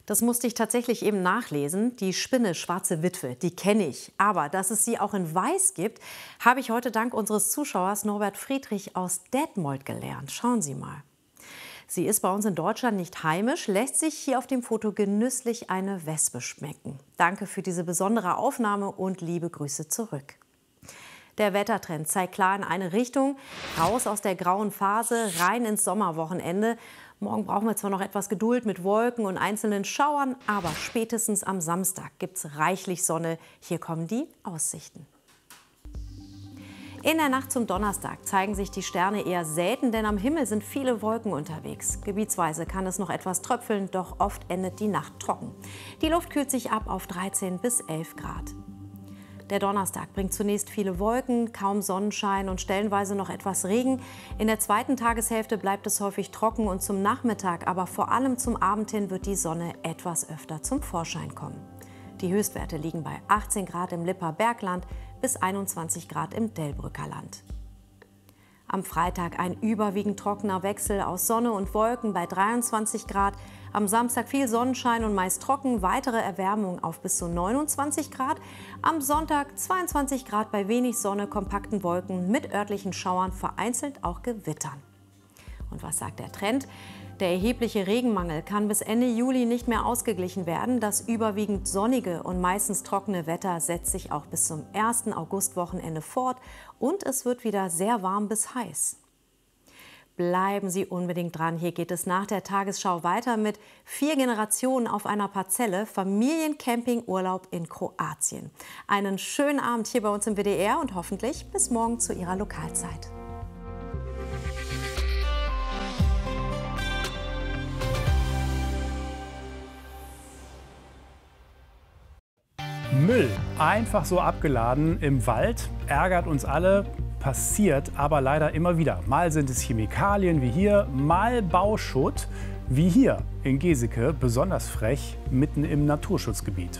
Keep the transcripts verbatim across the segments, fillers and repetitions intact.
Das musste ich tatsächlich eben nachlesen. Die Spinne Schwarze Witwe, die kenne ich. Aber dass es sie auch in Weiß gibt, habe ich heute dank unseres Zuschauers Norbert Friedrich aus Detmold gelernt. Schauen Sie mal. Sie ist bei uns in Deutschland nicht heimisch, lässt sich hier auf dem Foto genüsslich eine Wespe schmecken. Danke für diese besondere Aufnahme und liebe Grüße zurück. Der Wettertrend zeigt klar in eine Richtung, raus aus der grauen Phase, rein ins Sommerwochenende. Morgen brauchen wir zwar noch etwas Geduld mit Wolken und einzelnen Schauern, aber spätestens am Samstag gibt es reichlich Sonne. Hier kommen die Aussichten. In der Nacht zum Donnerstag zeigen sich die Sterne eher selten, denn am Himmel sind viele Wolken unterwegs. Gebietsweise kann es noch etwas tröpfeln, doch oft endet die Nacht trocken. Die Luft kühlt sich ab auf dreizehn bis elf Grad. Der Donnerstag bringt zunächst viele Wolken, kaum Sonnenschein und stellenweise noch etwas Regen. In der zweiten Tageshälfte bleibt es häufig trocken und zum Nachmittag, aber vor allem zum Abend hin wird die Sonne etwas öfter zum Vorschein kommen. Die Höchstwerte liegen bei achtzehn Grad im Lipper Bergland bis einundzwanzig Grad im Delbrücker Land. Am Freitag ein überwiegend trockener Wechsel aus Sonne und Wolken bei dreiundzwanzig Grad. Am Samstag viel Sonnenschein und meist trocken, weitere Erwärmung auf bis zu neunundzwanzig Grad. Am Sonntag zweiundzwanzig Grad bei wenig Sonne, kompakten Wolken mit örtlichen Schauern, vereinzelt auch Gewittern. Und was sagt der Trend? Der erhebliche Regenmangel kann bis Ende Juli nicht mehr ausgeglichen werden. Das überwiegend sonnige und meistens trockene Wetter setzt sich auch bis zum ersten Augustwochenende fort und es wird wieder sehr warm bis heiß. Bleiben Sie unbedingt dran. Hier geht es nach der Tagesschau weiter mit vier Generationen auf einer Parzelle, Familiencampingurlaub in Kroatien. Einen schönen Abend hier bei uns im W D R und hoffentlich bis morgen zu Ihrer Lokalzeit. Müll einfach so abgeladen im Wald ärgert uns alle, passiert aber leider immer wieder. Mal sind es Chemikalien wie hier, mal Bauschutt wie hier in Geseke, besonders frech mitten im Naturschutzgebiet.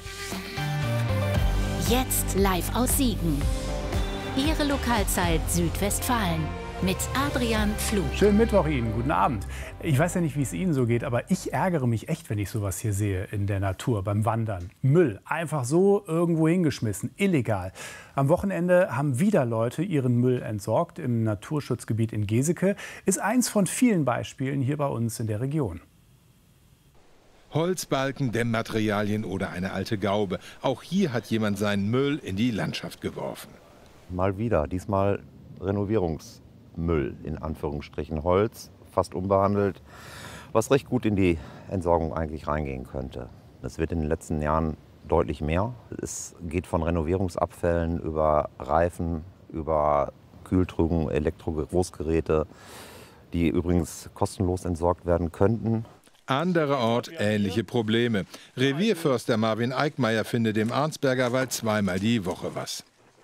Jetzt live aus Siegen. Ihre Lokalzeit Südwestfalen mit Adrian Pflug. Schönen Mittwoch Ihnen, guten Abend. Ich weiß ja nicht, wie es Ihnen so geht, aber ich ärgere mich echt, wenn ich sowas hier sehe in der Natur beim Wandern. Müll, einfach so irgendwo hingeschmissen, illegal. Am Wochenende haben wieder Leute ihren Müll entsorgt im Naturschutzgebiet in Geseke. Ist eins von vielen Beispielen hier bei uns in der Region. Holzbalken, Dämmmaterialien oder eine alte Gaube. Auch hier hat jemand seinen Müll in die Landschaft geworfen. Mal wieder, diesmal Renovierungsmüll, in Anführungsstrichen Holz, fast unbehandelt, was recht gut in die Entsorgung eigentlich reingehen könnte. Es wird in den letzten Jahren deutlich mehr. Es geht von Renovierungsabfällen über Reifen, über Kühltrügen, Elektro-Großgeräte, die übrigens kostenlos entsorgt werden könnten. Anderer Ort ähnliche Probleme. Revierförster Marvin Eickmeier findet im Arnsberger Wald zweimal die Woche was.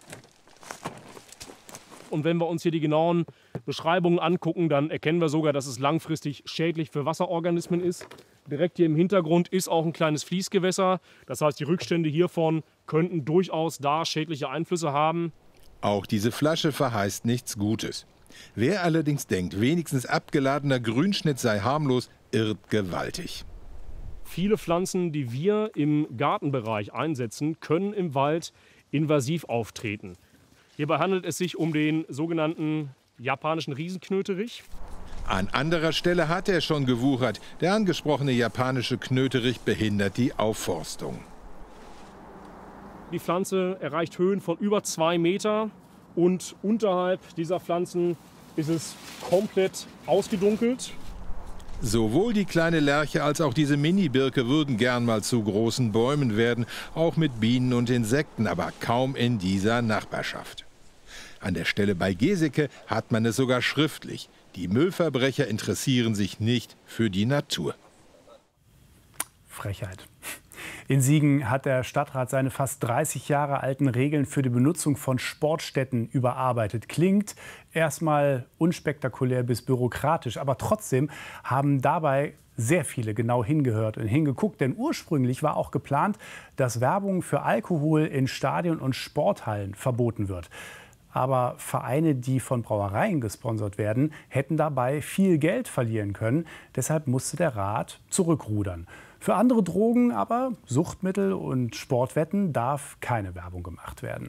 Und wenn wir uns hier die genauen Beschreibungen angucken, dann erkennen wir sogar, dass es langfristig schädlich für Wasserorganismen ist. Direkt hier im Hintergrund ist auch ein kleines Fließgewässer. Das heißt, die Rückstände hiervon könnten durchaus da schädliche Einflüsse haben. Auch diese Flasche verheißt nichts Gutes. Wer allerdings denkt, wenigstens abgeladener Grünschnitt sei harmlos, irrt gewaltig. Viele Pflanzen, die wir im Gartenbereich einsetzen, können im Wald invasiv auftreten. Hierbei handelt es sich um den sogenannten japanischen Riesenknöterich. An anderer Stelle hat er schon gewuchert. Der angesprochene japanische Knöterich behindert die Aufforstung. Die Pflanze erreicht Höhen von über zwei Meter und unterhalb dieser Pflanzen ist es komplett ausgedunkelt. Sowohl die kleine Lärche als auch diese Mini-Birke würden gern mal zu großen Bäumen werden, auch mit Bienen und Insekten, aber kaum in dieser Nachbarschaft. An der Stelle bei Geseke hat man es sogar schriftlich. Die Müllverbrecher interessieren sich nicht für die Natur. Frechheit. In Siegen hat der Stadtrat seine fast dreißig Jahre alten Regeln für die Benutzung von Sportstätten überarbeitet. Klingt erstmal unspektakulär bis bürokratisch, aber trotzdem haben dabei sehr viele genau hingehört und hingeguckt. Denn ursprünglich war auch geplant, dass Werbung für Alkohol in Stadien und Sporthallen verboten wird. Aber Vereine, die von Brauereien gesponsert werden, hätten dabei viel Geld verlieren können. Deshalb musste der Rat zurückrudern. Für andere Drogen, aber Suchtmittel und Sportwetten, darf keine Werbung gemacht werden.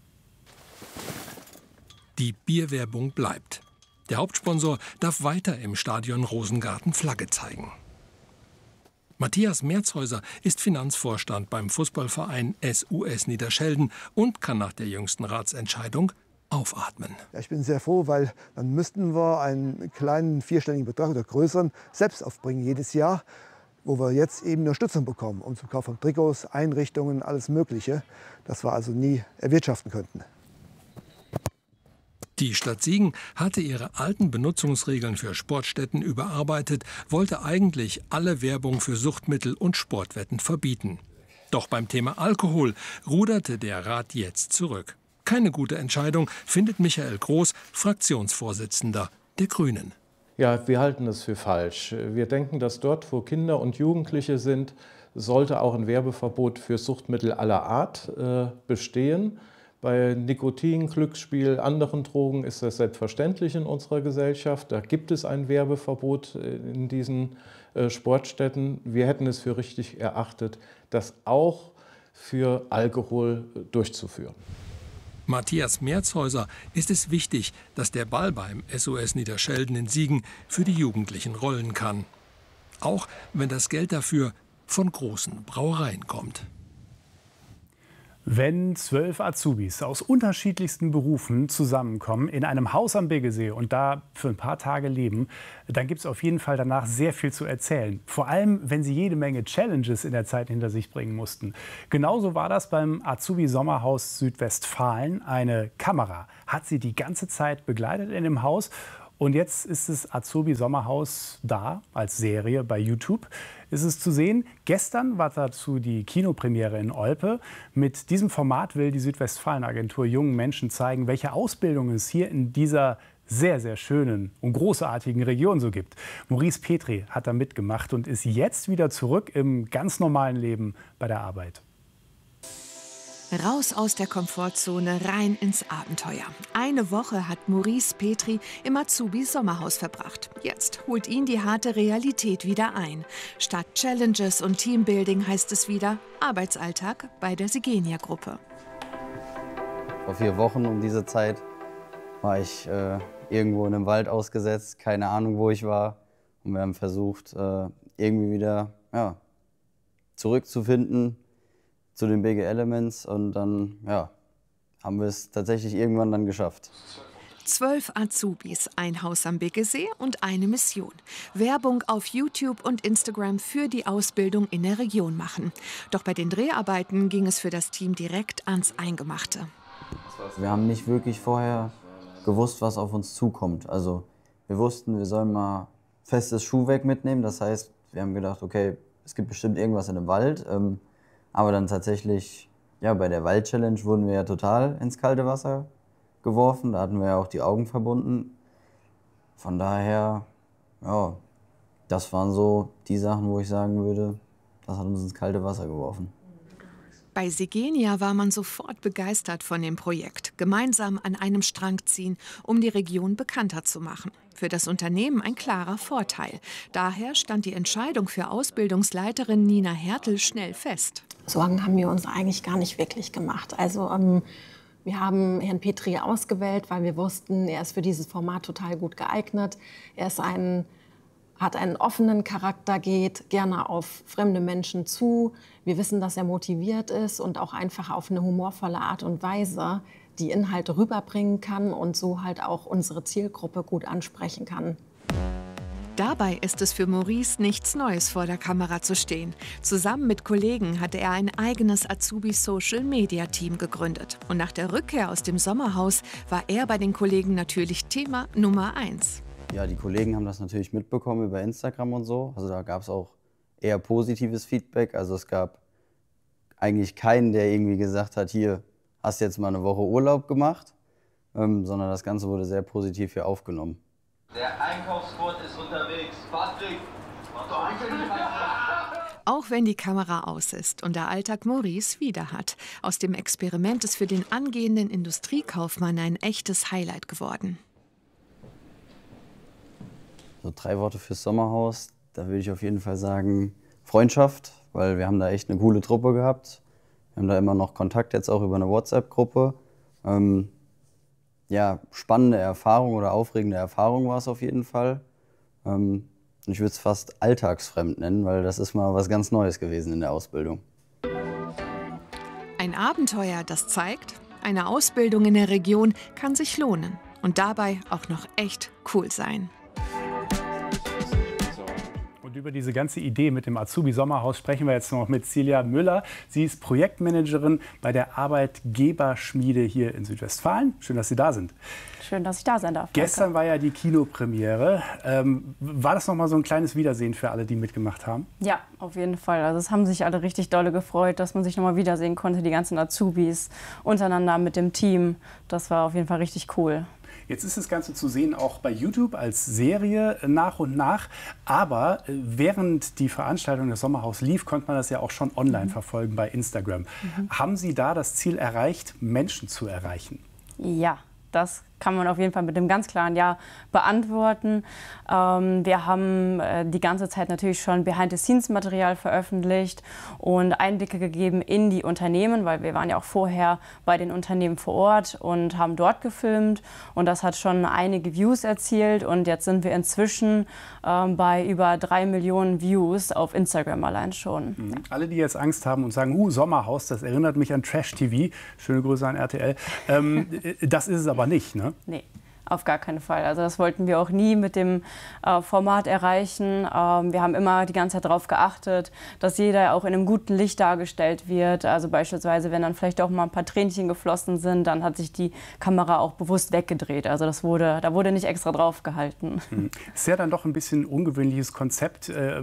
Die Bierwerbung bleibt. Der Hauptsponsor darf weiter im Stadion Rosengarten Flagge zeigen. Matthias Merzhäuser ist Finanzvorstand beim Fußballverein S U S Niederschelden und kann nach der jüngsten Ratsentscheidung aufatmen. Ja, ich bin sehr froh, weil dann müssten wir einen kleinen vierstelligen Betrag oder größeren selbst aufbringen jedes Jahr, wo wir jetzt eben Unterstützung bekommen, um zum Kauf von Trikots, Einrichtungen, alles Mögliche, das wir also nie erwirtschaften könnten. Die Stadt Siegen hatte ihre alten Benutzungsregeln für Sportstätten überarbeitet, wollte eigentlich alle Werbung für Suchtmittel und Sportwetten verbieten. Doch beim Thema Alkohol ruderte der Rat jetzt zurück. Keine gute Entscheidung, findet Michael Groß, Fraktionsvorsitzender der Grünen. Ja, wir halten es für falsch. Wir denken, dass dort, wo Kinder und Jugendliche sind, sollte auch ein Werbeverbot für Suchtmittel aller Art äh, bestehen. Bei Nikotin, Glücksspiel, anderen Drogen ist das selbstverständlich in unserer Gesellschaft. Da gibt es ein Werbeverbot in diesen äh, Sportstätten. Wir hätten es für richtig erachtet, das auch für Alkohol durchzuführen. Matthias Merzhäuser ist es wichtig, dass der Ball beim S O S Niederschelden in Siegen für die Jugendlichen rollen kann. Auch wenn das Geld dafür von großen Brauereien kommt. Wenn zwölf Azubis aus unterschiedlichsten Berufen zusammenkommen in einem Haus am Biggesee und da für ein paar Tage leben, dann gibt es auf jeden Fall danach sehr viel zu erzählen. Vor allem, wenn sie jede Menge Challenges in der Zeit hinter sich bringen mussten. Genauso war das beim Azubi-Sommerhaus Südwestfalen. Eine Kamera hat sie die ganze Zeit begleitet in dem Haus. Und jetzt ist das Azubi-Sommerhaus da, als Serie bei YouTube. Ist es zu sehen. Gestern war dazu die Kinopremiere in Olpe. Mit diesem Format will die Südwestfalen-Agentur jungen Menschen zeigen, welche Ausbildung es hier in dieser sehr, sehr schönen und großartigen Region so gibt. Maurice Petri hat da mitgemacht und ist jetzt wieder zurück im ganz normalen Leben bei der Arbeit. Raus aus der Komfortzone, rein ins Abenteuer. Eine Woche hat Maurice Petri im Azubi-Sommerhaus verbracht. Jetzt holt ihn die harte Realität wieder ein. Statt Challenges und Teambuilding heißt es wieder Arbeitsalltag bei der Sigenia-Gruppe. Vor vier Wochen um diese Zeit war ich äh, irgendwo in einem Wald ausgesetzt, keine Ahnung, wo ich war. Und wir haben versucht, äh, irgendwie wieder ja, zurückzufinden zu den B G Elements, und dann ja, haben wir es tatsächlich irgendwann dann geschafft. Zwölf Azubis, ein Haus am Biggesee und eine Mission. Werbung auf YouTube und Instagram für die Ausbildung in der Region machen. Doch bei den Dreharbeiten ging es für das Team direkt ans Eingemachte. Wir haben nicht wirklich vorher gewusst, was auf uns zukommt. Also wir wussten, wir sollen mal festes Schuhwerk mitnehmen. Das heißt, wir haben gedacht, okay, es gibt bestimmt irgendwas in dem Wald. Ähm, Aber dann tatsächlich, ja, bei der Wald-Challenge wurden wir ja total ins kalte Wasser geworfen. Da hatten wir ja auch die Augen verbunden. Von daher, ja, das waren so die Sachen, wo ich sagen würde, das hat uns ins kalte Wasser geworfen. Bei Sigenia war man sofort begeistert von dem Projekt. Gemeinsam an einem Strang ziehen, um die Region bekannter zu machen. Für das Unternehmen ein klarer Vorteil. Daher stand die Entscheidung für Ausbildungsleiterin Nina Hertel schnell fest. Sorgen haben wir uns eigentlich gar nicht wirklich gemacht. Also ähm, wir haben Herrn Petri ausgewählt, weil wir wussten, er ist für dieses Format total gut geeignet. Er ist ein, hat einen offenen Charakter, geht gerne auf fremde Menschen zu. Wir wissen, dass er motiviert ist und auch einfach auf eine humorvolle Art und Weise die Inhalte rüberbringen kann und so halt auch unsere Zielgruppe gut ansprechen kann. Dabei ist es für Maurice nichts Neues, vor der Kamera zu stehen. Zusammen mit Kollegen hatte er ein eigenes Azubi-Social-Media-Team gegründet. Und nach der Rückkehr aus dem Sommerhaus war er bei den Kollegen natürlich Thema Nummer eins. Ja, die Kollegen haben das natürlich mitbekommen über Instagram und so. Also da gab es auch eher positives Feedback. Also es gab eigentlich keinen, der irgendwie gesagt hat, hier, hast jetzt mal eine Woche Urlaub gemacht, ähm, sondern das Ganze wurde sehr positiv hier aufgenommen. Der Einkaufsbot ist unterwegs. Patrick, mach doch Auch wenn die Kamera aus ist und der Alltag Maurice wieder hat. Aus dem Experiment ist für den angehenden Industriekaufmann ein echtes Highlight geworden. So drei Worte fürs Sommerhaus, da würde ich auf jeden Fall sagen Freundschaft, weil wir haben da echt eine coole Truppe gehabt. Wir haben da immer noch Kontakt, jetzt auch über eine WhatsApp-Gruppe. Ähm, ja, spannende Erfahrung oder aufregende Erfahrung war es auf jeden Fall. Ähm, ich würde es fast alltagsfremd nennen, weil das ist mal was ganz Neues gewesen in der Ausbildung. Ein Abenteuer, das zeigt, eine Ausbildung in der Region kann sich lohnen und dabei auch noch echt cool sein. Und über diese ganze Idee mit dem Azubi-Sommerhaus sprechen wir jetzt noch mit Celia Müller. Sie ist Projektmanagerin bei der Arbeitgeberschmiede hier in Südwestfalen. Schön, dass Sie da sind. Schön, dass ich da sein darf. Gestern Danke. war ja die Kinopremiere. Ähm, war das noch mal so ein kleines Wiedersehen für alle, die mitgemacht haben? Ja, auf jeden Fall. Also es haben sich alle richtig dolle gefreut, dass man sich noch mal wiedersehen konnte, die ganzen Azubis untereinander mit dem Team. Das war auf jeden Fall richtig cool. Jetzt ist das Ganze zu sehen auch bei YouTube als Serie nach und nach. Aber während die Veranstaltung des Sommerhaus lief, konnte man das ja auch schon online mhm. verfolgen bei Instagram. Mhm. Haben Sie da das Ziel erreicht, Menschen zu erreichen? Ja, das kann man auf jeden Fall mit einem ganz klaren Ja beantworten. Ähm, wir haben äh, die ganze Zeit natürlich schon Behind-the-Scenes-Material veröffentlicht und Einblicke gegeben in die Unternehmen, weil wir waren ja auch vorher bei den Unternehmen vor Ort und haben dort gefilmt. Und das hat schon einige Views erzielt. Und jetzt sind wir inzwischen ähm, bei über drei Millionen Views auf Instagram allein schon. Mhm. Alle, die jetzt Angst haben und sagen, uh, Sommerhaus, das erinnert mich an Trash-T V. Schöne Grüße an R T L. Ähm, das ist es aber nicht, ne? Nee, auf gar keinen Fall. Also das wollten wir auch nie mit dem äh, Format erreichen. Ähm, wir haben immer die ganze Zeit darauf geachtet, dass jeder auch in einem guten Licht dargestellt wird. Also beispielsweise, wenn dann vielleicht auch mal ein paar Tränchen geflossen sind, dann hat sich die Kamera auch bewusst weggedreht. Also das wurde, da wurde nicht extra drauf gehalten. Mhm. Ist ja dann doch ein bisschen ungewöhnliches Konzept.